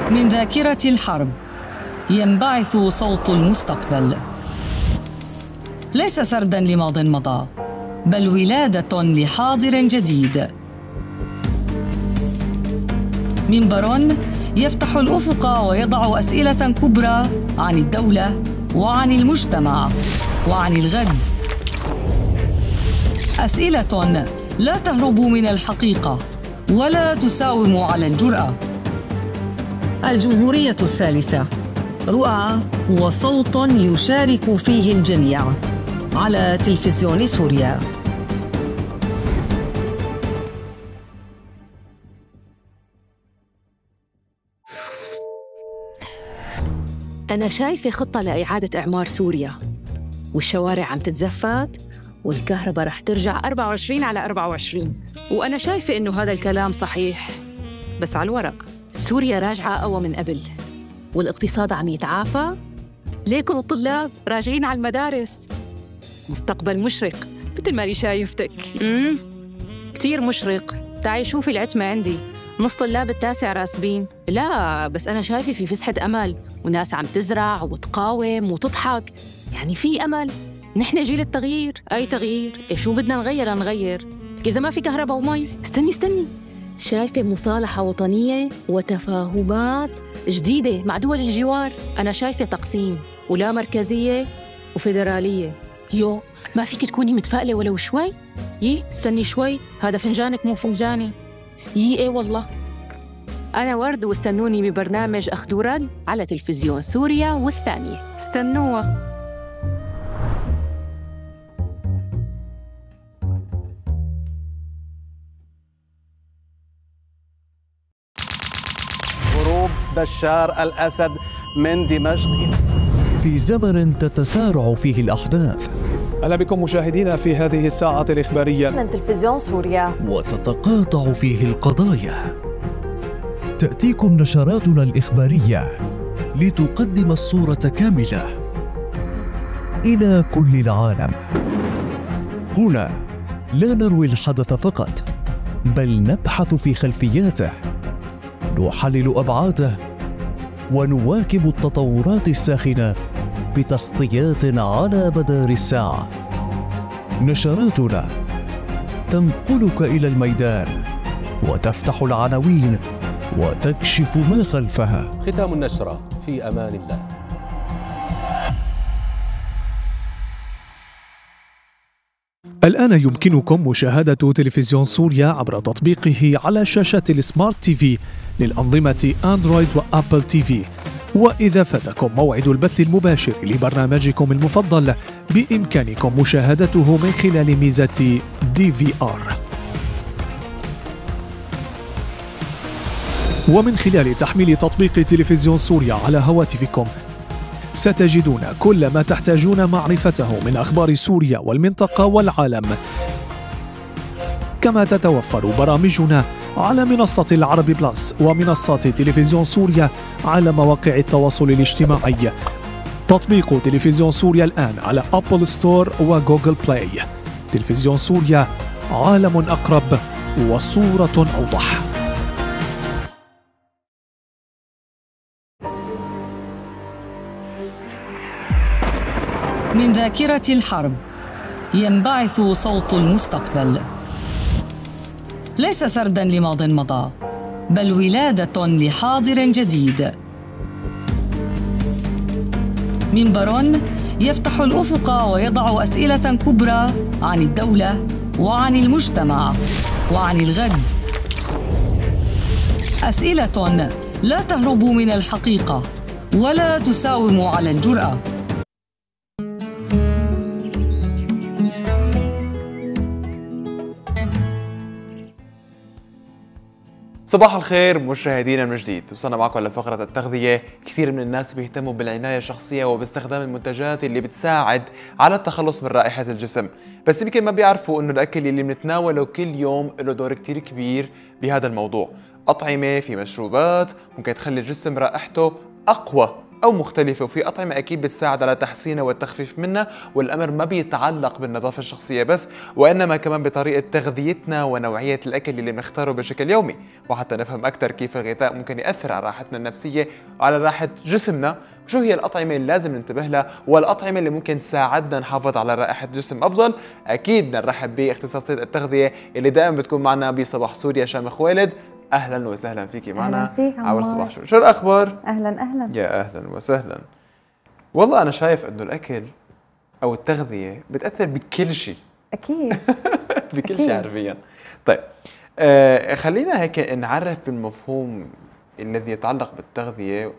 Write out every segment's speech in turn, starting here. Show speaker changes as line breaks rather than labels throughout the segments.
من ذاكرة الحرب ينبعث صوت المستقبل، ليس سردا لماض مضى، بل ولادة لحاضر جديد. منبر يفتح الأفق ويضع أسئلة كبرى عن الدولة وعن المجتمع وعن الغد، أسئلة لا تهرب من الحقيقة ولا تساوم على الجرأة. الجمهورية الثالثة، رؤى وصوت يشارك فيه الجميع، على تلفزيون سوريا.
أنا شايفة خطة لإعادة إعمار سوريا، والشوارع عم تتزفت والكهرباء رح ترجع 24 على 24. وأنا شايفة إنه هذا الكلام صحيح، بس على الورق. سوريا راجعة أقوى من قبل، والاقتصاد عم يتعافى. ليكن الطلاب راجعين على المدارس. مستقبل مشرق مثل ما أنا شايفتك. كتير مشرق. تعي شوفي العتمة عندي، نص طلاب التاسع راسبين. لا بس أنا شايفة في فسحة أمل، وناس عم تزرع وتقاوم وتضحك. يعني في أمل. نحن جيل التغيير. أي تغيير؟ شو بدنا نغير؟ إذا ما في كهرباء ومي. استني، شايفة مصالحة وطنية وتفاهمات جديدة مع دول الجوار. أنا شايفة تقسيم ولا مركزية وفيدرالية. ما فيك تكوني متفائلة ولو شوي؟ استني شوي، هذا فنجانك مو فنجاني. ايه والله. أنا ورد، واستنوني ببرنامج أخذ ورد على تلفزيون سوريا والثانية. استنوها.
هروب بشار الأسد من دمشق.
في زمن تتسارع فيه الأحداث،
أهلا بكم مشاهدينا في هذه الساعة الإخبارية
من تلفزيون سوريا،
وتتقاطع فيه القضايا. تأتيكم نشراتنا الإخبارية لتقدم الصورة كاملة إلى كل العالم. هنا لا نروي الحدث فقط، بل نبحث في خلفياته، نحلل أبعاده، ونواكب التطورات الساخنة بتغطيات على مدار الساعة. نشراتنا تنقلك إلى الميدان، وتفتح العناوين وتكشف ما خلفها.
ختام النشرة، في أمان الله.
الآن يمكنكم مشاهدة تلفزيون سوريا عبر تطبيقه على شاشات السمارت تي في للأنظمة أندرويد وأبل تي في. وإذا فاتكم موعد البث المباشر لبرنامجكم المفضل، بإمكانكم مشاهدته من خلال ميزة DVR. ومن خلال تحميل تطبيق تلفزيون سوريا على هواتفكم ستجدون كل ما تحتاجون معرفته من أخبار سوريا والمنطقة والعالم. كما تتوفر برامجنا على منصة العربي بلس ومنصات تلفزيون سوريا على مواقع التواصل الاجتماعي. تطبيق تلفزيون سوريا الآن على أبل ستور وجوجل بلاي. تلفزيون سوريا، عالم أقرب وصورة أوضح.
من ذاكرة الحرب ينبعث صوت المستقبل، ليس سردا لماض مضى، بل ولادة لحاضر جديد. منبر يفتح الأفق ويضع أسئلة كبرى عن الدولة وعن المجتمع وعن الغد، أسئلة لا تهرب من الحقيقة ولا تساوم على الجرأة.
صباح الخير مشاهدينا من جديد، وصلنا معكم لفقرة التغذية. كثير من الناس بيهتموا بالعناية الشخصية وباستخدام المنتجات اللي بتساعد على التخلص من رائحة الجسم، بس يمكن ما بيعرفوا انه الاكل اللي بنتناوله كل يوم له دور كثير كبير بهذا الموضوع. أطعمة، في مشروبات ممكن تخلي الجسم رائحته أقوى أو مختلفة، وفي أطعمة أكيد بتساعد على تحسينها والتخفيف منها، والأمر ما بيتعلق بالنظافة الشخصية بس، وإنما كمان بطريقة تغذيتنا ونوعية الأكل اللي بنختاره بشكل يومي. وحتى نفهم أكثر كيف الغذاء ممكن يأثر على راحتنا النفسية وعلى راحة جسمنا، وشو هي الأطعمة اللي لازم ننتبه لها والأطعمة اللي ممكن تساعدنا نحافظ على رائحة جسم أفضل، أكيد نرحب باختصاصية التغذية اللي دائما بتكون معنا بصباح سوريا، شام خوالد. اهلا وسهلا فيكي معنا.
اهلا فيك
عبر صباح شو الاخبار؟
اهلا
يا اهلا وسهلا. والله انا شايف انه الاكل او التغذيه بتاثر بكل شيء.
اكيد
بكل شيء حرفيا. طيب خلينا هيك نعرف بالمفهوم الذي يتعلق بالتغذيه،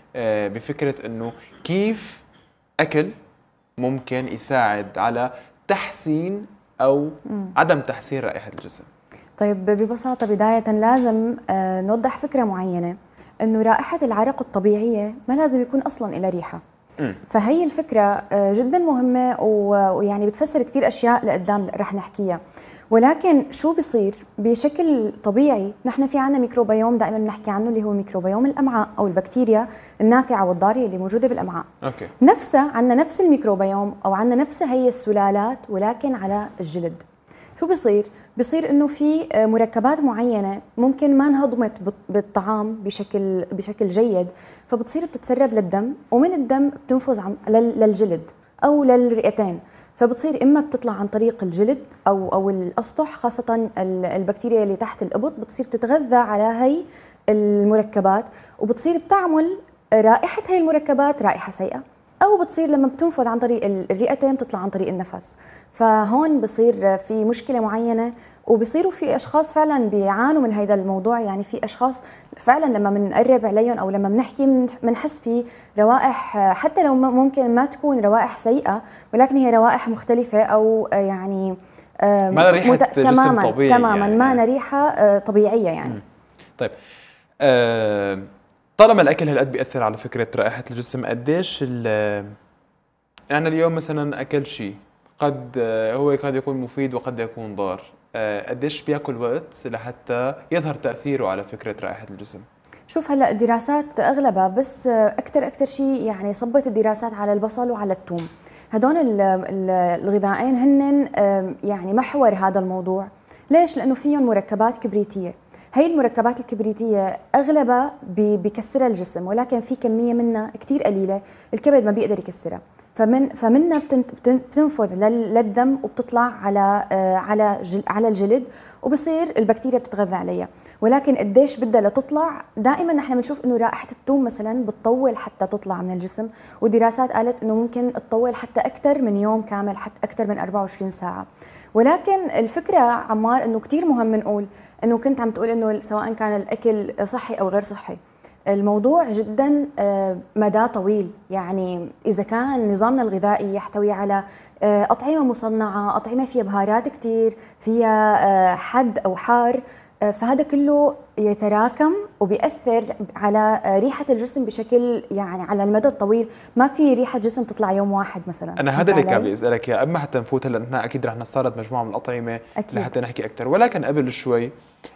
بفكره انه كيف اكل ممكن يساعد على تحسين او عدم تحسين رائحه الجسم.
طيب ببساطة بداية لازم نوضح فكرة معينة، إنه رائحة العرق الطبيعية ما لازم يكون أصلاً إلى ريحة. فهي الفكرة جداً مهمة، ويعني بتفسر كثير أشياء لقدام رح نحكيها. ولكن شو بيصير بشكل طبيعي؟ نحن في عنا ميكروبيوم دائما بنحكي عنه، اللي هو ميكروبيوم الامعاء او البكتيريا النافعه والضاريه اللي موجوده بالامعاء. نفسها عنا نفس الميكروبيوم او عنا نفس هي السلالات، ولكن على الجلد. شو بيصير انه في مركبات معينه ممكن ما انهضمت بالطعام بشكل جيد، فبتصير بتتسرب للدم، ومن الدم بتنفذ للجلد او للرئتين، فبتصير اما بتطلع عن طريق الجلد او الاسطح، خاصه البكتيريا اللي تحت الابط بتصير تتغذى على هي المركبات، وبتصير بتعمل رائحه هي المركبات رائحه سيئه، او بتصير لما بتنفذ عن طريق الرئتين بتطلع عن طريق النفس. فهون بصير في مشكله معينه، وبصيروا في اشخاص فعلا بيعانوا من هذا الموضوع. يعني في اشخاص فعلا لما بنقرب عليهم او لما بنحكي بنحس في روائح، حتى لو ممكن ما تكون روائح سيئه، ولكن هي روائح مختلفه، او يعني
ما ريحه جسم طبيعي،
تماما يعني ما ريحه طبيعيه يعني.
طيب طالما الاكل هالقد بياثر على فكره رائحه الجسم، قديش يعني اليوم مثلا اكل شيء قد يكون مفيد وقد يكون ضار، قديش بياكل وقت لحتى يظهر تاثيره على فكره رائحه الجسم؟
شوف هلا الدراسات اغلبها، بس اكثر شيء يعني صبت الدراسات على البصل وعلى الثوم. هدول الغذائين هن يعني محور هذا الموضوع. ليش؟ لانه فيهم مركبات كبريتيه. هي المركبات الكبريتيه اغلبها بيكسرها الجسم، ولكن في كميه منها كثير قليله الكبد ما بيقدر يكسرها، فمنها بتنفذ للدم وبتطلع على الجلد، وبصير البكتيريا بتتغذى عليها. ولكن قديش بدها لتطلع؟ دائما نحن بنشوف انه رائحه الثوم مثلا بتطول حتى تطلع من الجسم، ودراسات قالت انه ممكن تطول حتى اكثر من يوم كامل، حتى اكثر من 24 ساعه. ولكن الفكره عمار انه كثير مهم نقول انه كنت عم تقول انه سواء كان الاكل صحي او غير صحي، الموضوع جدا مدى طويل. يعني إذا كان نظامنا الغذائي يحتوي على أطعمة مصنعة، أطعمة فيها بهارات كتير، فيها حد أو حار، فهذا كله يتراكم وبيأثر على ريحة الجسم بشكل يعني على المدى الطويل. ما في ريحة جسم تطلع يوم واحد مثلا.
أنا هذا اللي كان بدي أسألك يا أما حتى نفوت هلا، نحن أكيد رح نستعرض مجموعة من الأطعمة لحتى نحكي أكثر، ولكن قبل شوي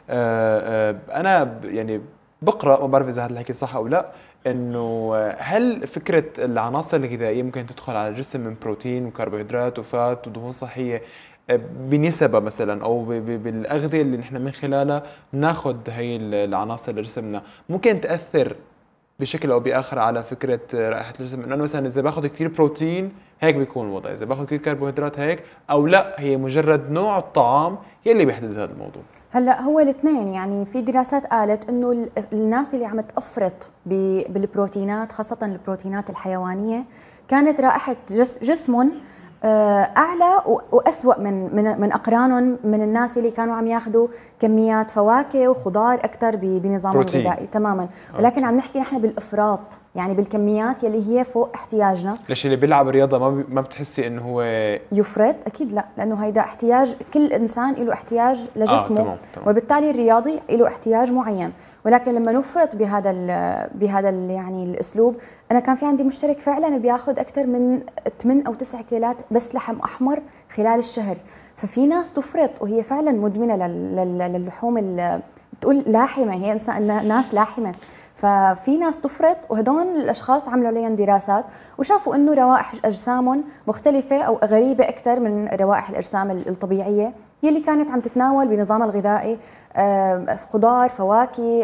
أنا يعني بقرأ، ما بعرف إذا هذا الحكي صح أو لا، إنه هل فكرة العناصر الغذائية ممكن تدخل على الجسم من بروتين وكربوهيدرات وفات ودهون صحية بنسبة مثلا، أو بالأغذية اللي نحن من خلالها ناخذ هي العناصر لجسمنا، ممكن تأثر بشكل أو بآخر على فكرة رائحة الجسم؟ إنه أنا مثلا إذا باخذ كتير بروتين هيك بيكون الوضع، إذا باخذ كتير كربوهيدرات هيك، أو لا هي مجرد نوع الطعام يلي بيحدد هذا الموضوع؟
هلا هو الاثنين. يعني في دراسات قالت انه الناس اللي عم تفرط بالبروتينات، خاصه البروتينات الحيوانيه، كانت رائحه جسمهم اعلى واسوأ من اقرانهم من الناس اللي كانوا عم ياخذوا كميات فواكه وخضار اكثر بنظامهم الغذائي. تماما. ولكن عم نحكي نحن بالافراط، يعني بالكميات يلي هي فوق احتياجنا.
ليش اللي بيلعب رياضه ما بتحسي انه هو
يفرط؟ اكيد لا، لانه هيدا احتياج، كل انسان له احتياج لجسمه.
تمام.
وبالتالي الرياضي له احتياج معين. ولكن لما نفرط بهذا يعني الاسلوب، انا كان في عندي مشترك فعلا بياخذ اكثر من 8 او 9 كيلات بس لحم احمر خلال الشهر. ففي ناس تفرط وهي فعلا مدمنه للحوم بتقول لاحمه، هي ناس لاحمه. ففي ناس طفرت وهدول الاشخاص عملوا عليهم دراسات وشافوا انه روائح اجسامهم مختلفه او غريبه اكثر من روائح الاجسام الطبيعيه يلي كانت عم تتناول بنظامها الغذائي خضار، فواكه،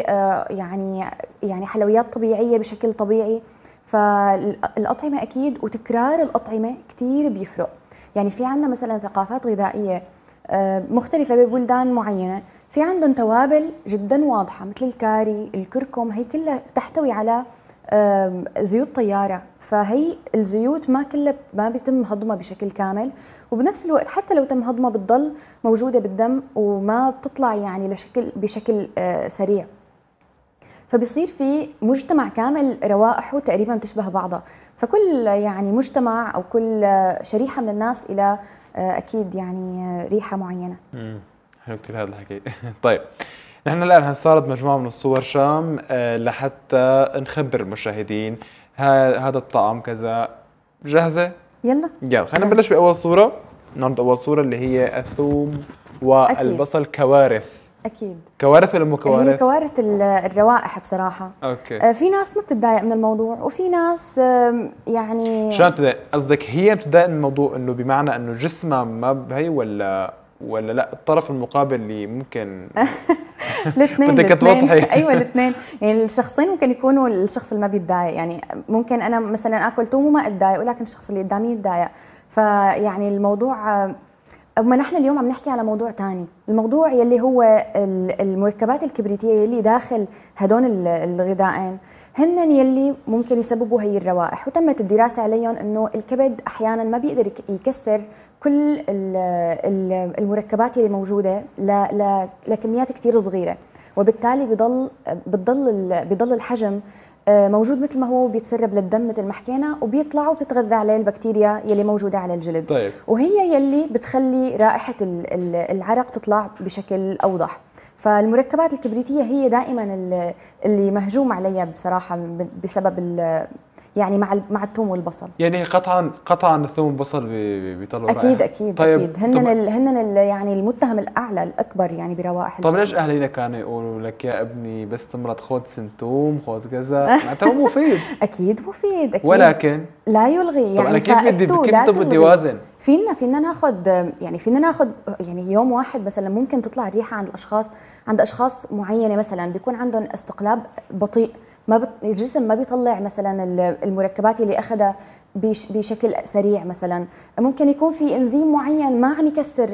يعني حلويات طبيعيه بشكل طبيعي. فالاطعمه اكيد وتكرار الاطعمه كثير بيفرق. يعني في عندنا مثلا ثقافات غذائيه مختلفه ببلدان معينه، في عندهم توابل جدا واضحه مثل الكاري، الكركم، هي كلها تحتوي على زيوت طياره، فهي الزيوت ما بيتم هضمها بشكل كامل، وبنفس الوقت حتى لو تم هضمها بتضل موجوده بالدم وما بتطلع يعني بشكل سريع. فبصير في مجتمع كامل روائحه تقريبا تشبه بعضها، فكل يعني مجتمع او كل شريحه من الناس الى اكيد يعني ريحه معينه.
حلو كثير هذا الحكي. طيب نحن الان هنستعرض مجموعه من الصور شام لحتى نخبر المشاهدين هذا الطعام كذا. جاهزه؟
يلا
خلينا نبلش باول صوره. نعرض اول صوره اللي هي الثوم والبصل. كوارث.
اكيد
كوارث ولا مو كوارث؟
هي كوارث الروائح بصراحه.
اوكي.
في ناس ما بتتضايق من الموضوع وفي ناس يعني
شلون بتتضايق؟ قصدك هي بتتضايق من الموضوع انه بمعنى انه جسمها ما بهي ولا لا الطرف المقابل اللي ممكن
الاثنين
بدك توضحي.
ايوه الاثنين، يعني الشخصين ممكن يكونوا الشخص اللي ما بيتضايق، يعني ممكن انا مثلا اكل توم وما اتضايق ولكن الشخص اللي قدامي يتضايق. فيعني الموضوع اما نحن اليوم عم نحكي على موضوع ثاني، الموضوع يلي هو المركبات الكبريتيه يلي داخل هدول الغذائين هن يلي ممكن يسببوا هي الروائح، وتمت الدراسه عليهم انه الكبد احيانا ما بيقدر يكسر كل المركبات اللي موجوده لكميات كثير صغيره، وبالتالي بضل الحجم موجود مثل ما هو بيتسرب للدم مثل ما حكينا، وبيطلع وبتتغذى عليه البكتيريا يلي موجوده على الجلد.
طيب.
وهي يلي بتخلي رائحه العرق تطلع بشكل اوضح. فالمركبات الكبريتيه هي دائما اللي مهجوم عليها بصراحه بسبب يعني مع الثوم والبصل.
يعني قطعا الثوم والبصل بيطلعوا
اكيد اكيد.
طيب.
اكيد هن يعني المتهم الاعلى الاكبر يعني بروائح.
طب ليش اهالينا كانوا يقولوا لك يا ابني بس تمرض خذ سنتوم خذ كذا؟ معناته مفيد.
اكيد مفيد اكيد،
ولكن
لا يلغي. يعني
انا كيف بدي وازن؟
فينا ناخذ يعني يوم واحد مثلا ممكن تطلع الريحه عند اشخاص معينه مثلا بيكون عندهم استقلاب بطيء، الجسم ما بيطلع مثلا المركبات اللي اخذها بشكل سريع. مثلا ممكن يكون في انزيم معين ما عم يكسر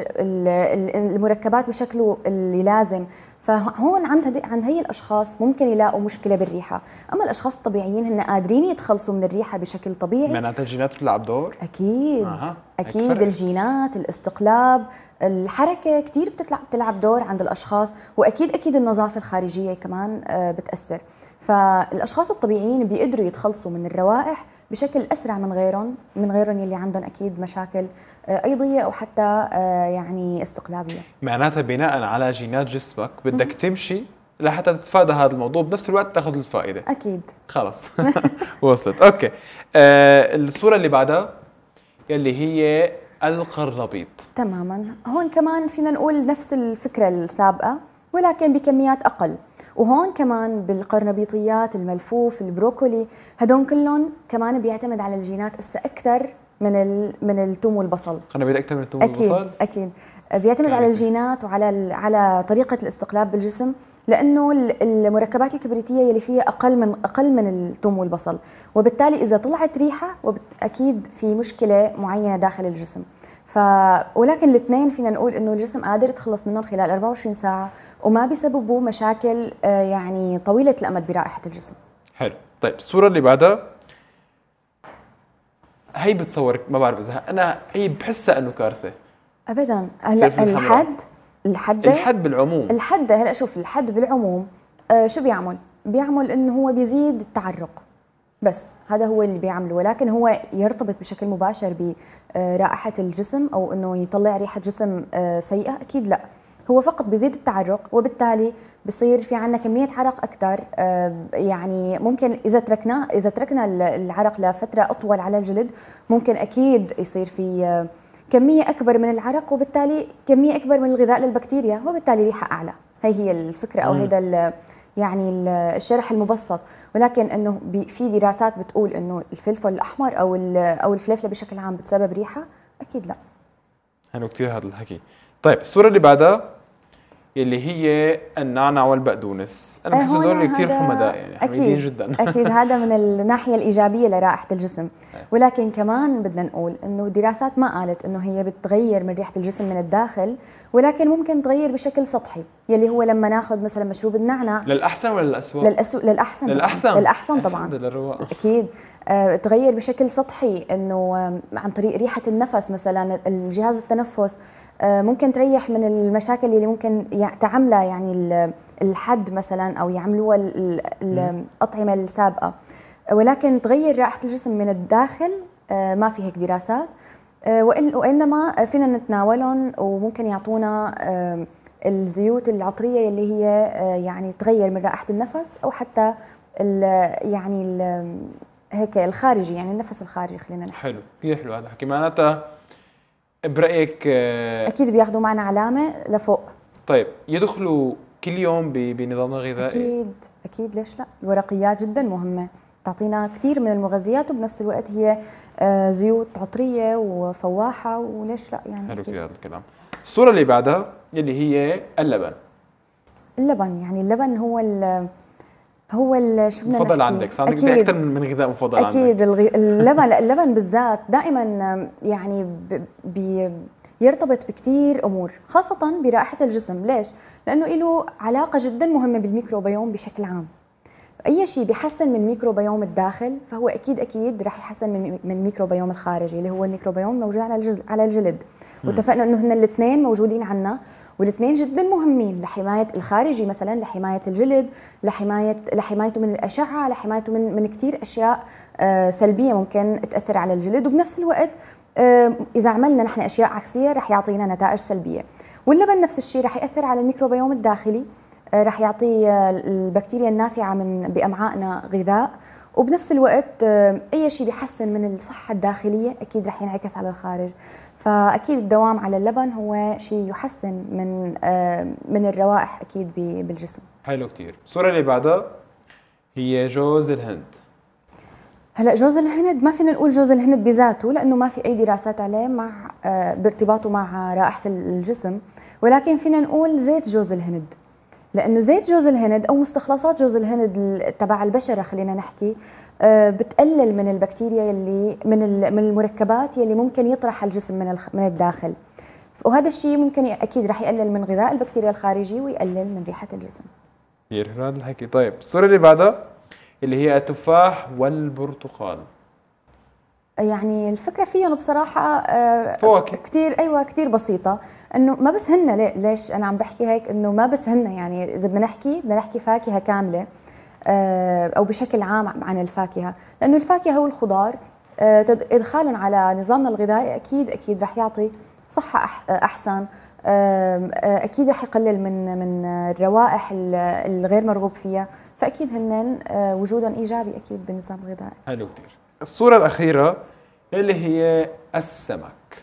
المركبات بشكله اللي لازم، فهون عند هي الاشخاص ممكن يلاقوا مشكله بالريحه. اما الاشخاص الطبيعيين هن قادرين يتخلصوا من الريحه بشكل طبيعي.
معناتها الجينات بتلعب دور؟
اكيد. اكيد الجينات، الاستقلاب، الحركه كثير بتلعب دور عند الاشخاص، واكيد النظافه الخارجيه كمان بتاثر. فالاشخاص الطبيعيين بيقدروا يتخلصوا من الروائح بشكل اسرع من غيرهم يلي عندهم اكيد مشاكل ايضيه او حتى يعني استقلابيه.
معناتها بناء على جينات جسمك بدك تمشي لحتى تتفادى هذا الموضوع، بنفس الوقت تاخذ الفائده.
اكيد.
خلص. وصلت. اوكي. الصوره اللي بعدها يلي هي القرنبيط.
تماما. هون كمان فينا نقول نفس الفكره السابقه ولكن بكميات اقل. وهون كمان بالقرنبيطيات، الملفوف، البروكولي، هدول كلهم كمان بيعتمد على الجينات اكثر من الثوم والبصل.
قرنبيط اكثر من الثوم والبصل؟
اكيد بيعتمد على الجينات وعلى طريقه الاستقلاب بالجسم، لانه المركبات الكبريتيه يلي فيها اقل من الثوم والبصل، وبالتالي اذا طلعت ريحه اكيد في مشكله معينه داخل الجسم. ولكن الاثنين فينا نقول انه الجسم قادر يتخلص منهم خلال 24 ساعه وما بيسببوا مشاكل يعني طويله الامد برائحه الجسم. حلو.
طيب الصوره اللي بعدها هي بتصور، ما بعرف اذا هي بحسها انه كارثه.
ابدا. هلا الحد
بالعموم،
هلا شوف الحد بالعموم شو بيعمل انه هو بيزيد التعرق، بس هذا هو اللي بيعمله، ولكن هو يرتبط بشكل مباشر برائحه الجسم او انه يطلع ريحه جسم سيئه؟ اكيد لا، هو فقط بيزيد التعرق، وبالتالي بصير في عندنا كميه عرق اكثر. يعني ممكن اذا تركنا العرق لفتره اطول على الجلد ممكن اكيد يصير في كميه اكبر من العرق، وبالتالي كميه اكبر من الغذاء للبكتيريا، وبالتالي ريحه اعلى. هي الفكره او هذا يعني الشرح المبسط، ولكن انه في دراسات بتقول انه الفلفل الاحمر او الفلفله بشكل عام بتسبب ريحه، اكيد لا.
حلو كثير هذا الحكي. طيب الصوره اللي بعدها اللي هي النعنع والبقدونس، انا بحس هذول كثير حمداء يعني حميدين جدا.
اكيد هذا من الناحيه الايجابيه لرائحه الجسم، ولكن كمان بدنا نقول انه دراسات ما قالت انه هي بتغير من ريحه الجسم من الداخل، ولكن ممكن تغير بشكل سطحي، يلي هو لما ناخذ مثلا مشروب النعنع.
للاحسن ولا للاسوء؟
للاحسن طبعا
للرواق
اكيد. تغير بشكل سطحي، انه عن طريق ريحه النفس مثلا، الجهاز التنفس ممكن تريح من المشاكل اللي ممكن تعملها يعني الحد مثلا او يعملوها الاطعمه السابقه، ولكن تغير رائحه الجسم من الداخل ما في هيك دراسات، وانما فينا نتناولهم وممكن يعطونا الزيوت العطريه اللي هي يعني تغير من رائحه النفس، او حتى يعني هيك الخارجي، يعني النفس الخارجي خلينا نحكي.
حلو كثير حلو هذا الحكي. معناتها برأيك
اكيد بياخذوا معنا علامه لفوق.
طيب يدخلوا كل يوم بنظامنا الغذائي؟
اكيد ليش لا؟ الورقيات جدا مهمه، تعطينا كثير من المغذيات وبنفس الوقت هي زيوت عطريه وفواحه، وليش لا يعني.
حلو كثير هذا الكلام. الصوره اللي بعدها اللي هي اللبن.
اللبن يعني اللبن هو شو بدنا
مفضل عندك، صار عندك اكثر من غذاء مفضل عندك.
اكيد اللبن بالذات دائما يعني يرتبط بكثير امور، خاصه برائحه الجسم. ليش؟ لانه له علاقه جدا مهمه بالميكروبيوم بشكل عام. اي شيء بيحسن من ميكروبيوم الداخل فهو اكيد رح يحسن من الميكروبيوم الخارجي، اللي هو الميكروبيوم موجود على الجلد. واتفقنا انه هن الاثنين موجودين عنا، والاثنين جدا مهمين لحمايه الخارجي مثلا، لحمايه الجلد، لحمايته من الاشعه، لحمايته من كثير اشياء سلبيه ممكن تاثر على الجلد، وبنفس الوقت اذا عملنا نحن اشياء عكسيه رح يعطينا نتائج سلبيه. واللبن نفس الشيء رح ياثر على الميكروبيوم الداخلي، رح يعطي البكتيريا النافعه بامعائنا غذاء، وبنفس الوقت اي شيء بيحسن من الصحه الداخليه اكيد رح ينعكس على الخارج. فاكيد الدوام على اللبن هو شيء يحسن من الروائح اكيد بالجسم. حلو
كثير. الصوره اللي بعدها هي جوز الهند.
هلا جوز الهند ما فينا نقول جوز الهند بذاته لانه ما في اي دراسات عليه مع بارتباطه مع رائحه الجسم، ولكن فينا نقول زيت جوز الهند، لانه زيت جوز الهند او مستخلصات جوز الهند تبع البشره خلينا نحكي بتقلل من البكتيريا اللي من المركبات يلي ممكن يطرحها الجسم من الداخل، وهذا الشيء ممكن اكيد رح يقلل من غذاء البكتيريا الخارجي ويقلل من ريحه الجسم.
كثير هذا الحكي. طيب الصوره اللي بعدها اللي هي التفاح والبرتقال.
يعني الفكره فيهم بصراحه
فواكه
كثير بسيطه، انه ما بس هن ليش انا عم بحكي هيك، انه ما بس هن يعني اذا بدنا نحكي فاكهه كامله او بشكل عام عن الفاكهه، لانه الفاكهه والخضار ادخالهم على نظامنا الغذائي اكيد رح يعطي صحه احسن، اكيد رح يقلل من الروائح الغير مرغوب فيها، فاكيد هن وجودهم ايجابي اكيد بالنظام الغذائي.
حلو كثير. الصوره الاخيره اللي هي السمك.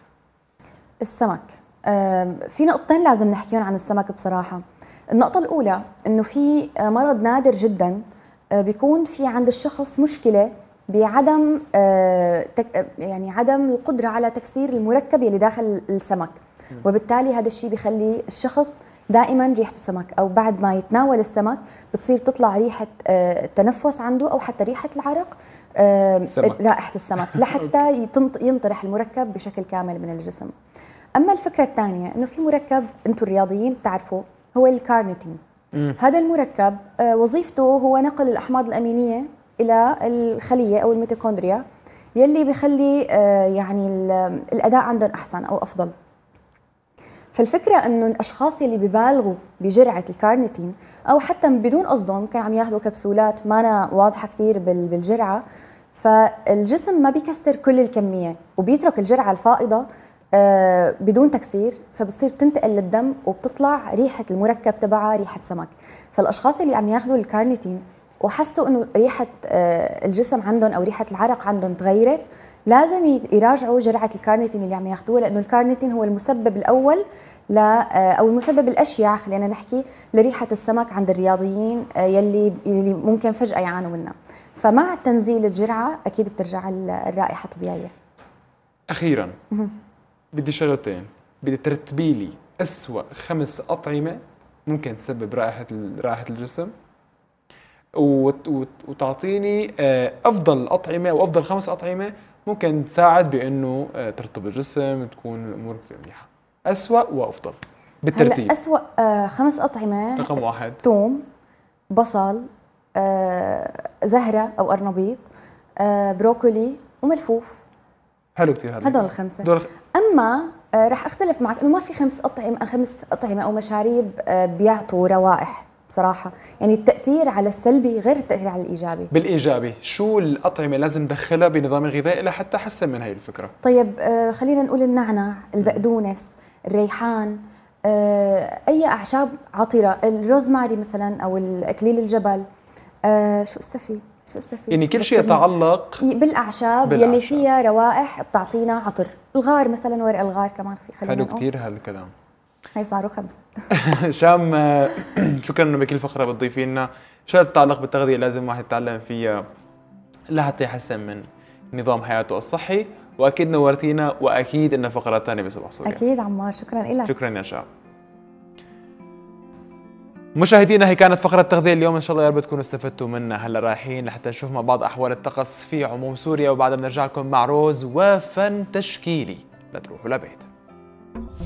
في نقطتين لازم نحكيهم عن السمك بصراحه. النقطه الاولى انه في مرض نادر جدا بيكون في عند الشخص مشكله بعدم يعني عدم القدره على تكسير المركب اللي داخل السمك، وبالتالي هذا الشيء بيخلي الشخص دائما ريحته سمك، او بعد ما يتناول السمك بتصير تطلع ريحه التنفس عنده او حتى ريحه العرق، رائحه السمك لحتى ينطرح المركب بشكل كامل من الجسم. اما الفكره الثانيه انه في مركب انتم الرياضيين بتعرفوا هو الكارنيتين. هذا المركب وظيفته هو نقل الاحماض الامينيه الى الخليه او الميتوكوندريا، يلي بيخلي يعني الاداء عندهم احسن او افضل. فالفكره انه الاشخاص يلي ببالغوا بجرعه الكارنيتين او حتى بدون قصدهم ممكن عم ياخذوا كبسولات ما واضحه كثير بالجرعه، فالجسم ما بيكسر كل الكميه وبيترك الجرعه الفائضه بدون تكسير، فبتصير تنتقل للدم وبتطلع ريحه المركب تبعها ريحه سمك. فالاشخاص اللي عم ياخذوا الكارنيتين وحسوا انه ريحه الجسم عندهم او ريحه العرق عندهم تغيرت، لازم يراجعوا جرعه الكارنيتين اللي عم ياخذوها، لانه الكارنيتين هو المسبب الاول او المسبب الاشيع خلينا نحكي لريحه السمك عند الرياضيين يلي ممكن فجاه يعانوا منها. فمع تنزيل الجرعه اكيد بترجع الرائحه طبيعيه.
اخيرا بدي شغلتين، بدي ترتبي لي اسوأ 5 اطعمه ممكن تسبب رائحه الجسم، وتعطيني افضل الاطعمه وافضل 5 اطعمه ممكن تساعد بانه ترطب الجسم، تكون الامور منيحه. اسوأ وافضل بالترتيب.
هلا اسوأ 5 اطعمه:
رقم 1
ثوم، بصل، زهره او قرنبيط، بروكولي وملفوف.
حلو كثير
هدول ال5. اما رح اختلف معك انه ما في 5 اطعمه او مشاريب بيعطوا روائح صراحه، يعني التاثير على السلبي غير التاثير على الايجابي.
بالايجابي شو الاطعمه لازم ندخلها بنظام الغذائي لحتى احسن من هي الفكره؟
طيب خلينا نقول النعناع، البقدونس، الريحان، اي اعشاب عطره، الروزماري مثلا او اكليل الجبل، شو استفي
يعني كل شيء يتعلق
بالاعشاب يلي فيها روائح بتعطينا عطر. الغار مثلا، ورق الغار كمان في.
حلو كثير هذا الكلام.
هي صاروا 5.
شام، شكرا انه بكل فقره بتضيفي لنا شغله تتعلق بالتغذيه لازم واحد يتعلم فيها لحتى يحسن من نظام حياته الصحي، واكيد نورتينا، واكيد انه فقرات ثانيه بصباح سوريا.
اكيد عمار، شكرا لك.
شكرا يا شام. مشاهدينا، هي كانت فقرة تغذية اليوم، ان شاء الله يا رب تكونوا استفدتوا منها. هلا رايحين لحتى نشوف مع بعض احوال الطقس في عموم سوريا، وبعدها بنرجع لكم مع روز وفن تشكيلي. لا تروحوا لبعيد.